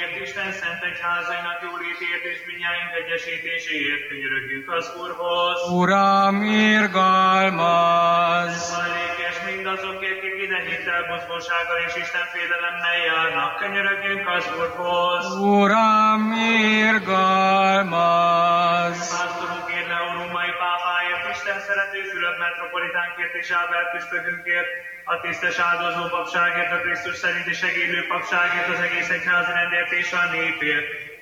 Isten szent egyházainak jólétért és mindnyájunk egyesítéséért könyörögjünk az Úrhoz. Uram, irgalmaz! Hajlékes mindazokért, akik ide hittel, buzgósággal és Isten félelemmel járnak, könyörögjünk az Úrhoz. Uram, irgalmaz! Pásztorunkért, Leó római pápáért, Isten szerető Fülöp metropolitánkért és Ábel püspökünkért, a tisztes áldozó papságért, a Krisztus szerinti segédlő papságért, az egész egyházi rendért és a népért,